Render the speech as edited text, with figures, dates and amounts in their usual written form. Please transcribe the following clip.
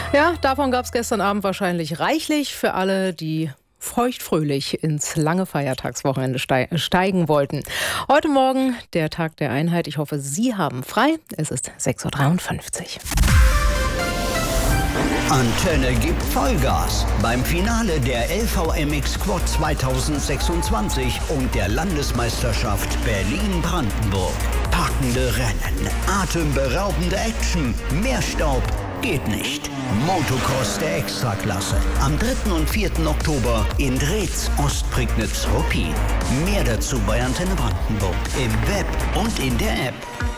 Ja, davon gab es gestern Abend wahrscheinlich reichlich für alle, die feuchtfröhlich ins lange Feiertagswochenende steigen wollten. Heute Morgen der Tag der Einheit. Ich hoffe, Sie haben frei. Es ist 6:53 Uhr. Antenne gibt Vollgas beim Finale der LVMX Quad 2026 und der Landesmeisterschaft Berlin-Brandenburg. Packende Rennen, atemberaubende Action, mehr Staub geht nicht. Motocross der Extraklasse am 3. und 4. Oktober in Drez, Ostprignitz, Ruppin. Mehr dazu bei Antenne Brandenburg im Web und in der App.